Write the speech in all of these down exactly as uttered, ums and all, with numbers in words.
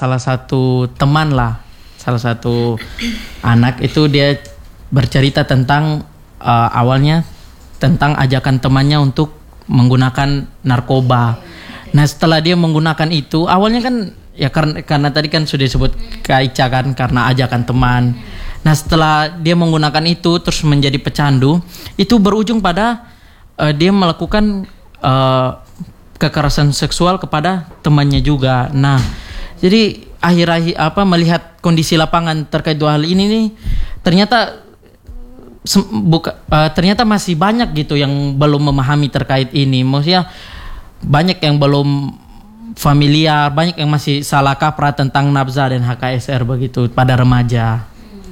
salah satu teman lah, salah satu anak itu dia bercerita tentang uh, awalnya tentang ajakan temannya untuk menggunakan narkoba. Nah setelah dia menggunakan itu, awalnya kan ya karena, karena tadi kan sudah disebut Kak Ica kan, karena ajakan teman. Nah setelah dia menggunakan itu terus menjadi pecandu, itu berujung pada uh, dia melakukan uh, kekerasan seksual kepada temannya juga. Nah jadi akhir-akhir apa melihat kondisi lapangan terkait dua hal ini nih, ternyata sem, buka, uh, ternyata masih banyak gitu yang belum memahami terkait ini. Maksudnya banyak yang belum familiar, banyak yang masih salah kaprah tentang nafsa dan H K S R begitu pada remaja.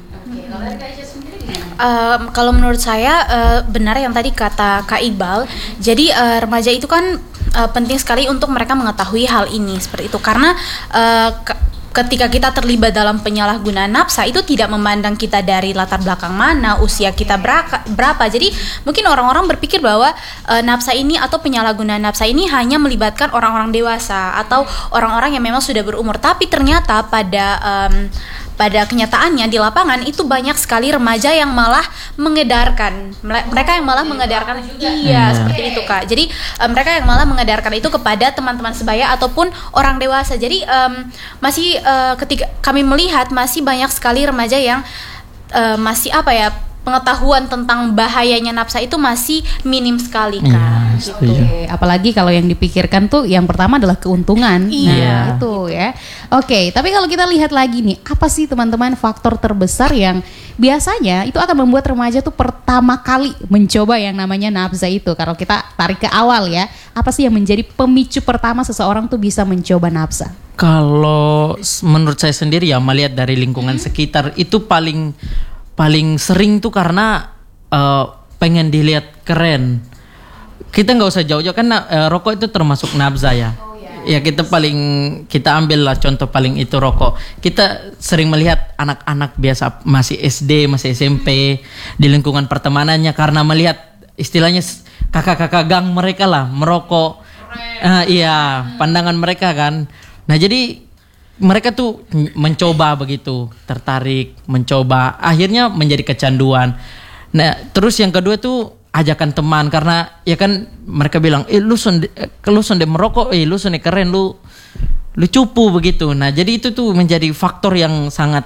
Uh, kalau menurut saya uh, benar yang tadi kata Kak Iqbal. Jadi uh, remaja itu kan uh, penting sekali untuk mereka mengetahui hal ini seperti itu, karena uh, ke- ketika kita terlibat dalam penyalahgunaan nafsa itu tidak memandang kita dari latar belakang mana, usia kita beraka, berapa. Jadi mungkin orang-orang berpikir bahwa uh, nafsa ini atau penyalahgunaan nafsa ini hanya melibatkan orang-orang dewasa atau orang-orang yang memang sudah berumur, tapi ternyata pada um, pada kenyataannya di lapangan itu banyak sekali remaja yang malah mengedarkan, mereka yang malah mengedarkan, iya seperti itu Kak. Jadi um, mereka yang malah mengedarkan itu kepada teman-teman sebaya ataupun orang dewasa. Jadi um, masih uh, ketika kami melihat masih banyak sekali remaja yang uh, masih apa ya, pengetahuan tentang bahayanya nafsa itu masih minim sekali Kak. Iya, gitu. Oke, apalagi kalau yang dipikirkan tuh yang pertama adalah keuntungan. Iya. Nah, itu ya. Oke, tapi kalau kita lihat lagi nih, apa sih teman-teman faktor terbesar yang biasanya itu akan membuat remaja tuh pertama kali mencoba yang namanya nafsa itu? Kalau kita tarik ke awal ya, apa sih yang menjadi pemicu pertama seseorang tuh bisa mencoba nafsa? Kalau menurut saya sendiri ya, melihat dari lingkungan hmm. sekitar itu paling paling sering tuh karena uh, pengen dilihat keren. Kita nggak usah jauh-jauh kan uh, rokok itu termasuk nafsa ya. Oh, yeah. Ya kita paling kita ambil lah contoh paling itu rokok. Kita sering melihat anak-anak biasa masih S D, masih S M P di lingkungan pertemanannya karena melihat istilahnya kakak-kakak gang mereka lah merokok. Uh, iya, pandangan mereka kan. Nah jadi mereka tuh mencoba begitu, tertarik, mencoba, akhirnya menjadi kecanduan. Nah, terus yang kedua tuh ajakan teman, karena ya kan mereka bilang, eh lu sonde, lu sonde merokok, eh lu sonde keren, lu lu cupu begitu. Nah, jadi itu tuh menjadi faktor yang sangat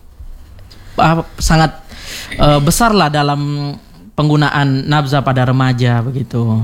uh, sangat uh, besar lah dalam penggunaan nafsa pada remaja begitu.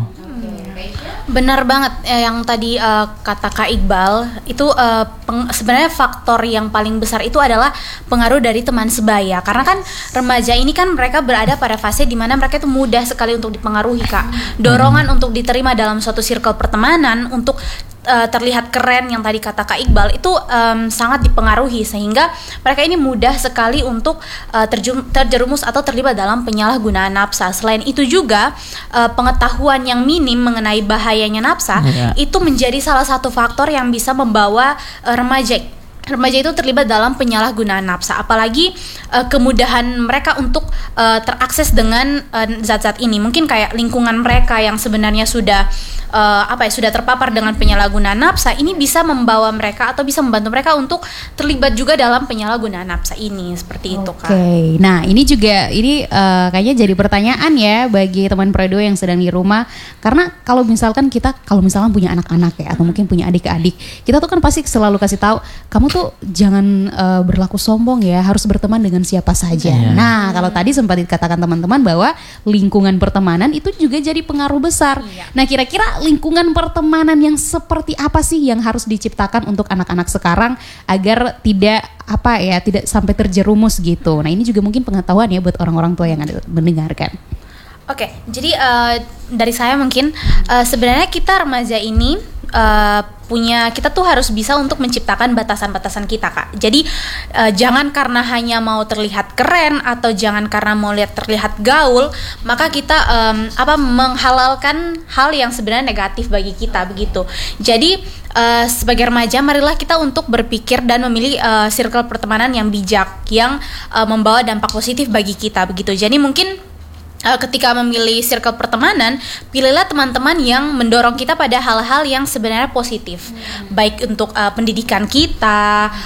Benar banget eh, yang tadi uh, kata Kak Iqbal itu uh, peng- sebenarnya faktor yang paling besar itu adalah pengaruh dari teman sebaya, karena kan remaja ini kan mereka berada pada fase di mana mereka itu mudah sekali untuk dipengaruhi Kak. Dorongan hmm. untuk diterima dalam suatu circle pertemanan, untuk uh, terlihat keren yang tadi kata Kak Iqbal itu um, sangat dipengaruhi, sehingga mereka ini mudah sekali untuk uh, terjum- terjerumus atau terlibat dalam penyalahgunaan nafsa. Selain itu juga uh, pengetahuan yang minim mengenai bahayanya nafsa yeah. itu menjadi salah satu faktor yang bisa membawa uh, remaja remaja itu terlibat dalam penyalahgunaan nafsa, apalagi uh, kemudahan mereka untuk uh, terakses dengan uh, zat-zat ini. Mungkin kayak lingkungan mereka yang sebenarnya sudah uh, apa ya sudah terpapar dengan penyalahgunaan nafsa, ini bisa membawa mereka atau bisa membantu mereka untuk terlibat juga dalam penyalahgunaan nafsa ini, seperti itu Kak. Oke, nah ini juga ini uh, kayaknya jadi pertanyaan ya bagi teman Predo yang sedang di rumah, karena kalau misalkan kita kalau misalkan punya anak-anak ya atau mungkin punya adik-adik, kita tuh kan pasti selalu kasih tahu, kamu tuh jangan uh, berlaku sombong ya, harus berteman dengan siapa saja. Yeah. Nah, kalau tadi sempat dikatakan teman-teman bahwa lingkungan pertemanan itu juga jadi pengaruh besar. Yeah. Nah, kira-kira lingkungan pertemanan yang seperti apa sih yang harus diciptakan untuk anak-anak sekarang agar tidak apa ya, tidak sampai terjerumus gitu. Nah, ini juga mungkin pengetahuan ya buat orang-orang tua yang ada mendengarkan. Oke, okay, jadi uh, dari saya mungkin uh, sebenarnya kita remaja ini Uh, punya kita tuh harus bisa untuk menciptakan batasan-batasan kita Kak. Jadi uh, jangan karena hanya mau terlihat keren atau jangan karena mau lihat terlihat gaul, maka kita um, apa menghalalkan hal yang sebenarnya negatif bagi kita begitu. Jadi uh, sebagai remaja marilah kita untuk berpikir dan memilih uh, circle pertemanan yang bijak, yang uh, membawa dampak positif bagi kita begitu. Jadi mungkin Uh, ketika memilih circle pertemanan, pilihlah teman-teman yang mendorong kita pada hal-hal yang sebenarnya positif, hmm. baik untuk uh, pendidikan kita